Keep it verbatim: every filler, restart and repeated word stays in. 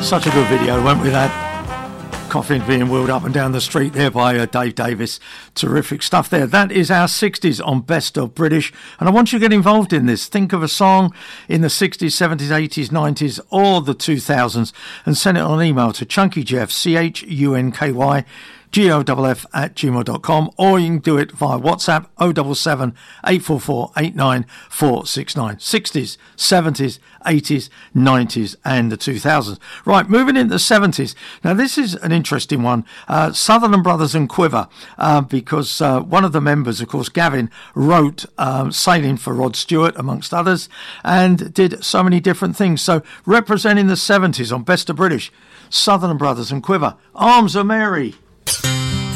Such a good video, weren't we, that? Coffin being wheeled up and down the street there by uh, Dave Davis. Terrific stuff there. That is our sixties on Best of British. And I want you to get involved in this. Think of a song in the sixties, seventies, eighties, nineties or the two thousands and send it on email to chunkyjeff, C H U N K Y, G O F F at gmail dot com, or you can do it via WhatsApp oh seven seven, eight four four, eight nine four six nine. sixties, seventies, eighties, nineties and the two thousands. Right, moving into the seventies. Now this is an interesting one. Uh, Sutherland Brothers and Quiver, uh, because uh, one of the members, of course, Gavin, wrote um, Sailing for Rod Stewart, amongst others, and did so many different things. So representing the seventies on Best of British, Sutherland Brothers and Quiver, Arms of Mary.